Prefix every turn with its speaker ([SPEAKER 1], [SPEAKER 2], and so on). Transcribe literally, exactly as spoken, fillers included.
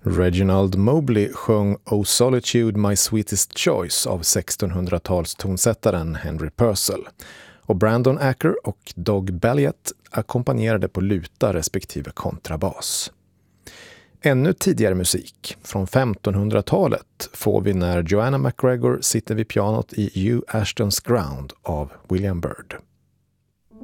[SPEAKER 1] Reginald Mobley sjöng O Solitude My Sweetest Choice av sextonhundratals tonsättaren Henry Purcell. Och Brandon Acker och Doug Balliet ackompanjerade på luta respektive kontrabas. Ännu tidigare musik, från femtonhundratalet, får vi när Joanna McGregor sitter vid pianot i You Ashton's Ground av William Byrd.